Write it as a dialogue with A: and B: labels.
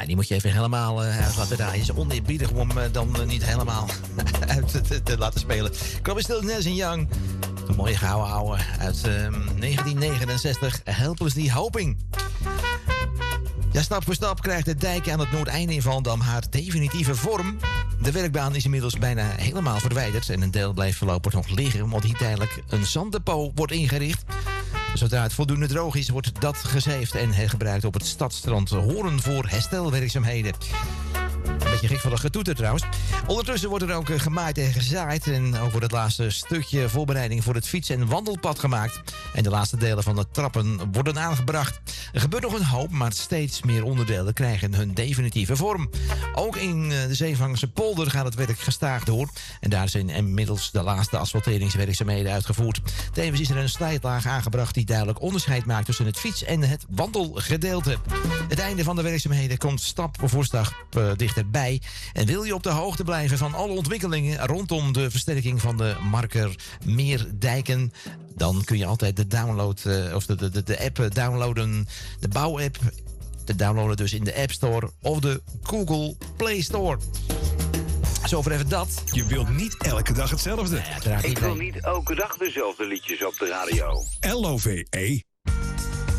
A: die moet je even helemaal uit laten draaien. Het is oneerbiedig om hem dan niet helemaal uit te laten spelen. Crosby, Stills, Nash & Young. Een mooie gouden ouwe uit 1969. Helplessly Hoping. Ja, stap voor stap krijgt de dijk aan het Noordeinde in Volendam haar definitieve vorm. De werkbaan is inmiddels bijna helemaal verwijderd. En een deel blijft voorlopig nog liggen, omdat hier tijdelijk een zanddepot wordt ingericht. Zodra het voldoende droog is, wordt dat gezeefd en hergebruikt op het stadstrand Hoorn voor herstelwerkzaamheden. Een beetje gek van de getoeter trouwens. Ondertussen wordt er ook gemaaid en gezaaid. En ook wordt het laatste stukje voorbereiding voor het fiets- en wandelpad gemaakt. En de laatste delen van de trappen worden aangebracht. Er gebeurt nog een hoop, maar steeds meer onderdelen krijgen hun definitieve vorm. Ook in de Zeevangse polder gaat het werk gestaag door. En daar zijn inmiddels de laatste asfalteringswerkzaamheden uitgevoerd. Tevens is er een slijtlaag aangebracht die duidelijk onderscheid maakt tussen het fiets- en het wandelgedeelte. Het einde van de werkzaamheden komt stap voor stap dichterbij. En wil je op de hoogte blijven van alle ontwikkelingen rondom de versterking van de Marker Meerdijken, dan kun je altijd de download of de app downloaden, de bouwapp. Te downloaden dus in de App Store of de Google Play Store. Zover even dat.
B: Je wilt niet elke dag hetzelfde.
A: Ja,
C: ik wil niet elke dag dezelfde liedjes op de radio.
B: LOVE